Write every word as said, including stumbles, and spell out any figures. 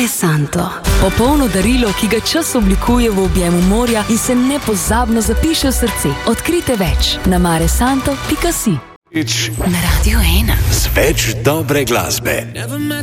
Mare Santo. Popolno darilo, ki ga čas oblikuje v objemu morja in se nepozabno zapiše v srce. Odkrite več na maresanto pika si. Na Radio ena. Z več dobre glasbe.